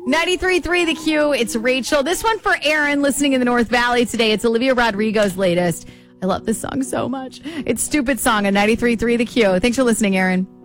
93.3 The Q. It's Rachel. This one for Aaron listening in the North Valley today. It's Olivia Rodrigo's latest. I love this song so much. It's Stupid Song on 93.3 The Q. Thanks for listening, Aaron.